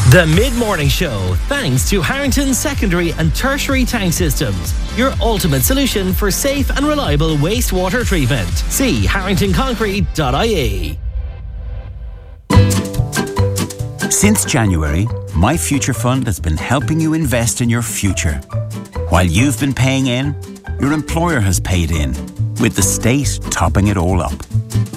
The Mid-Morning Show, thanks to Harrington Secondary and Tertiary Tank Systems, your ultimate solution for safe and reliable wastewater treatment. See harringtonconcrete.ie. Since January, My Future Fund has been helping you invest in your future. While you've been paying in, your employer has paid in, with the state topping it all up.